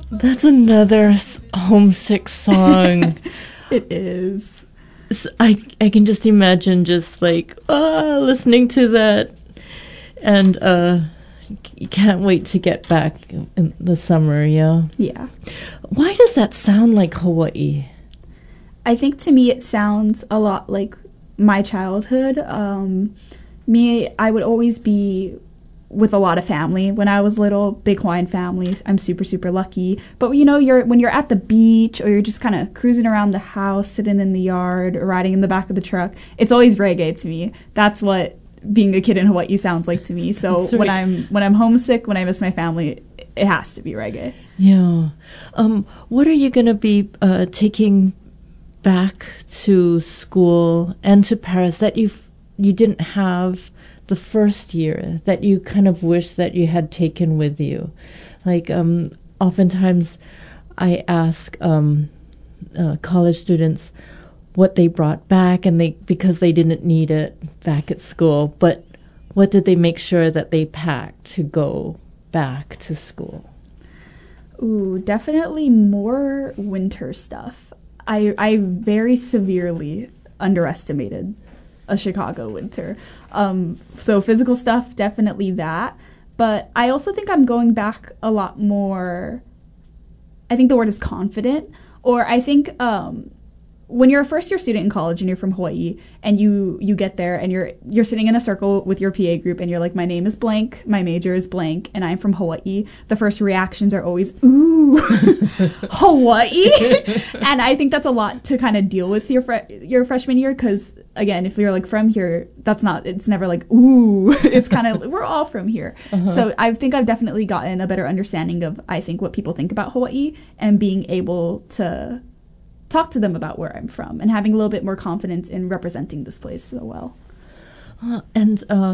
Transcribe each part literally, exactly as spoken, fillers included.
That's another s- homesick song. It is. So I I can just imagine just like uh, listening to that, and uh, you can't wait to get back in the summer. Yeah. Yeah. Why does that sound like Hawaii? I think to me it sounds a lot like my childhood. Um, me, I would always be with a lot of family when I was little, big Hawaiian families. I'm super, super lucky. But, you know, you're when you're at the beach or you're just kind of cruising around the house, sitting in the yard or riding in the back of the truck, it's always reggae to me. That's what being a kid in Hawaii sounds like to me. So Sweet. when I'm when I'm homesick, when I miss my family, it has to be reggae. Yeah. Um, what are you going to be uh, taking back to school and to Paris that you you didn't have the first year, that you kind of wish that you had taken with you? Like, um, oftentimes I ask um, uh, college students what they brought back, and they because they didn't need it back at school, but what did they make sure that they packed to go back to school? Ooh, definitely more winter stuff. I I very severely underestimated a Chicago winter. Um, so physical stuff, definitely that. But I also think I'm going back a lot more, I think the word is confident, or I think um, when you're a first year student in college and you're from Hawaii and you you get there and you're you're sitting in a circle with your P A group and you're like, my name is blank, my major is blank, and I'm from Hawaii, the first reactions are always, ooh, Hawaii. And I think that's a lot to kind of deal with your fre- your freshman year, because again, if you're like from here, that's not, it's never like, ooh, it's kind of, we're all from here. Uh-huh. So I think I've definitely gotten a better understanding of, I think, what people think about Hawaii, and being able to talk to them about where I'm from and having a little bit more confidence in representing this place so well. Uh, and uh,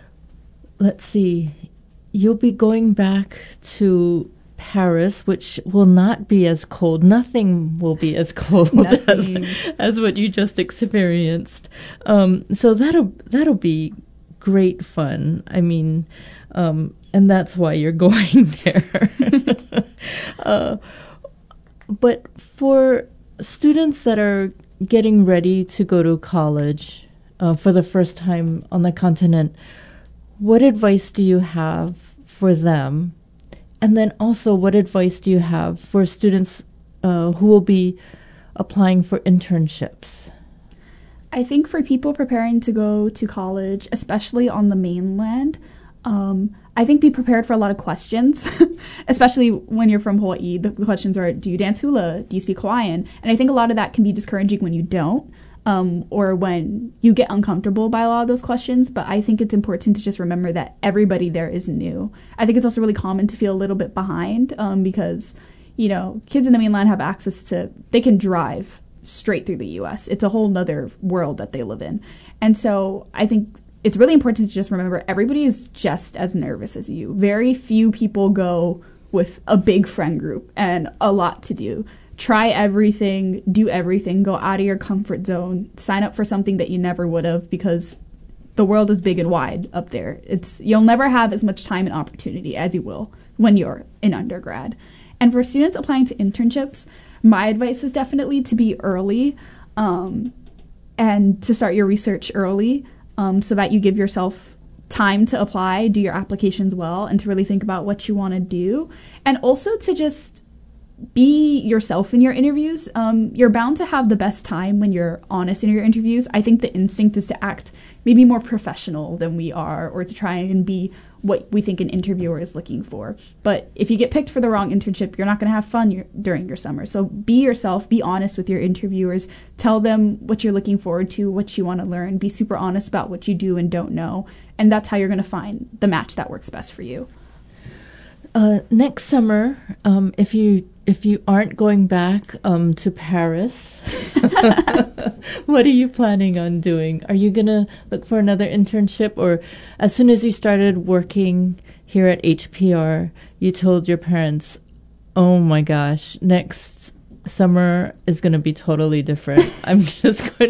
let's see, you'll be going back to Paris, which will not be as cold. Nothing will be as cold as, as what you just experienced. Um, so that'll that'll be great fun. I mean, um, and that's why you're going there. uh, but for students that are getting ready to go to college uh, for the first time on the continent, what advice do you have for them? And then also, what advice do you have for students uh, who will be applying for internships? I think for people preparing to go to college, especially on the mainland, um, I think be prepared for a lot of questions, especially when you're from Hawaii. The questions are, do you dance hula? Do you speak Hawaiian? And I think a lot of that can be discouraging when you don't, um, or when you get uncomfortable by a lot of those questions. But I think it's important to just remember that everybody there is new. I think it's also really common to feel a little bit behind um, because, you know, kids in the mainland have access to, they can drive straight through the U S. It's a whole nother world that they live in. And so I think it's really important to just remember everybody is just as nervous as you. Very few people go with a big friend group and a lot to do. Try everything, do everything, go out of your comfort zone, sign up for something that you never would have, because the world is big and wide up there. It's you'll never have as much time and opportunity as you will when you're in undergrad. And for students applying to internships, my advice is definitely to be early um, and to start your research early. Um, so that you give yourself time to apply, do your applications well, and to really think about what you want to do. And also to just be yourself in your interviews. Um, you're bound to have the best time when you're honest in your interviews. I think the instinct is to act maybe more professional than we are, or to try and be what we think an interviewer is looking for. But if you get picked for the wrong internship, you're not going to have fun your, during your summer. So be yourself, be honest with your interviewers, tell them what you're looking forward to, what you want to learn, be super honest about what you do and don't know. And that's how you're going to find the match that works best for you. Uh, next summer, um, if you if you aren't going back um, to Paris, what are you planning on doing? Are you going to look for another internship? Or as soon as you started working here at H P R, you told your parents, oh my gosh, next summer is going to be totally different. I'm just going